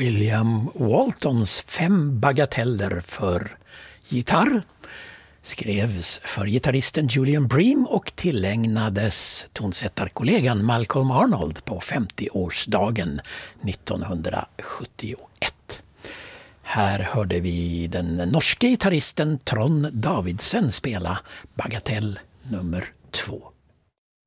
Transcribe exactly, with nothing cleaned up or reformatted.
William Waltons Fem bagateller för gitarr skrevs för gitarristen Julian Bream och tillägnades tonsättarkollegan Malcolm Arnold på femtioårsdagen nittonhundrasjuttioett. Här hörde vi den norske gitarristen Trond Davidsen spela bagatell nummer två.